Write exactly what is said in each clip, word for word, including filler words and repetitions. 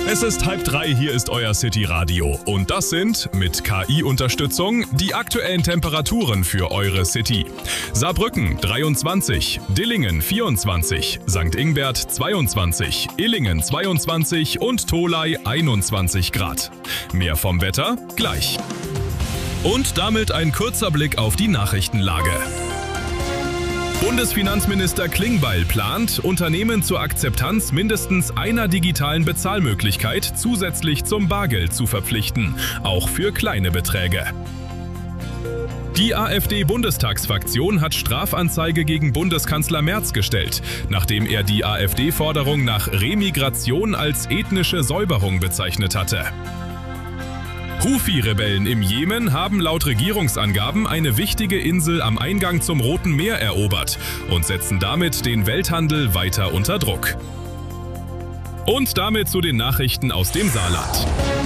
Es ist halb drei, hier ist euer City Radio. Und das sind, mit K I-Unterstützung, die aktuellen Temperaturen für eure City. Saarbrücken dreiundzwanzig, Dillingen vierundzwanzig, Sankt Ingbert zweiundzwanzig, Illingen zweiundzwanzig und Tholey einundzwanzig Grad. Mehr vom Wetter gleich. Und damit ein kurzer Blick auf die Nachrichtenlage. Bundesfinanzminister Klingbeil plant, Unternehmen zur Akzeptanz mindestens einer digitalen Bezahlmöglichkeit zusätzlich zum Bargeld zu verpflichten, auch für kleine Beträge. Die AfD-Bundestagsfraktion hat Strafanzeige gegen Bundeskanzler Merz gestellt, nachdem er die AfD-Forderung nach Remigration als ethnische Säuberung bezeichnet hatte. Houthi-Rebellen im Jemen haben laut Regierungsangaben eine wichtige Insel am Eingang zum Roten Meer erobert und setzen damit den Welthandel weiter unter Druck. Und damit zu den Nachrichten aus dem Saarland.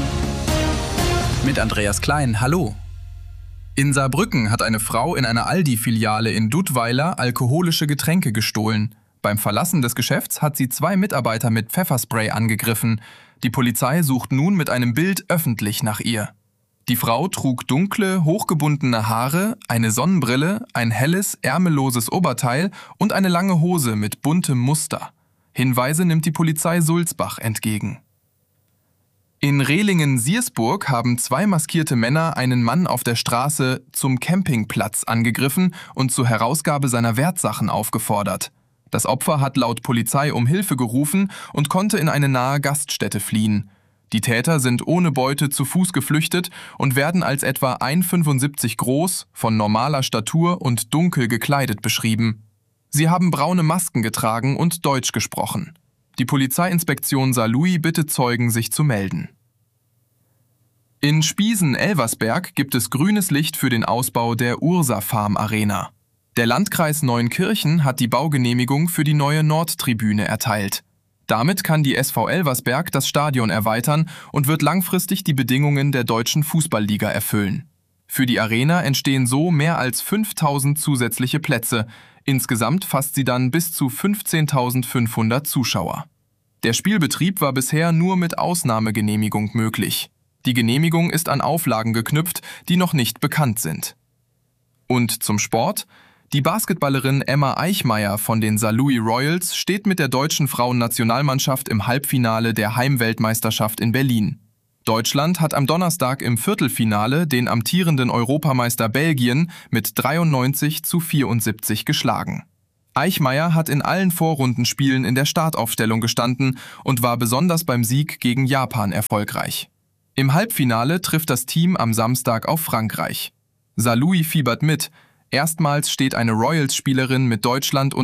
Mit Andreas Klein, hallo. In Saarbrücken hat eine Frau in einer Aldi-Filiale in Duttweiler alkoholische Getränke gestohlen. Beim Verlassen des Geschäfts hat sie zwei Mitarbeiter mit Pfefferspray angegriffen. Die Polizei sucht nun mit einem Bild öffentlich nach ihr. Die Frau trug dunkle, hochgebundene Haare, eine Sonnenbrille, ein helles, ärmelloses Oberteil und eine lange Hose mit buntem Muster. Hinweise nimmt die Polizei Sulzbach entgegen. In Rehlingen-Siersburg haben zwei maskierte Männer einen Mann auf der Straße zum Campingplatz angegriffen und zur Herausgabe seiner Wertsachen aufgefordert. Das Opfer hat laut Polizei um Hilfe gerufen und konnte in eine nahe Gaststätte fliehen. Die Täter sind ohne Beute zu Fuß geflüchtet und werden als etwa eins Komma fünfundsiebzig groß, von normaler Statur und dunkel gekleidet beschrieben. Sie haben braune Masken getragen und Deutsch gesprochen. Die Polizeiinspektion Saarlouis bittet Zeugen, sich zu melden. In Spiesen-Elversberg gibt es grünes Licht für den Ausbau der Ursa Farm Arena. Der Landkreis Neunkirchen hat die Baugenehmigung für die neue Nordtribüne erteilt. Damit kann die S V Elversberg das Stadion erweitern und wird langfristig die Bedingungen der deutschen Fußballliga erfüllen. Für die Arena entstehen so mehr als fünftausend zusätzliche Plätze. Insgesamt fasst sie dann bis zu fünfzehntausendfünfhundert Zuschauer. Der Spielbetrieb war bisher nur mit Ausnahmegenehmigung möglich. Die Genehmigung ist an Auflagen geknüpft, die noch nicht bekannt sind. Und zum Sport: Die Basketballerin Emma Eichmeyer von den Saarlouis Royals steht mit der deutschen Frauennationalmannschaft im Halbfinale der Heimweltmeisterschaft in Berlin. Deutschland hat am Donnerstag im Viertelfinale den amtierenden Europameister Belgien mit dreiundneunzig zu vierundsiebzig geschlagen. Eichmeyer hat in allen Vorrundenspielen in der Startaufstellung gestanden und war besonders beim Sieg gegen Japan erfolgreich. Im Halbfinale trifft das Team am Samstag auf Frankreich. Saarlouis fiebert mit. Erstmals steht eine Royals-Spielerin mit Deutschland und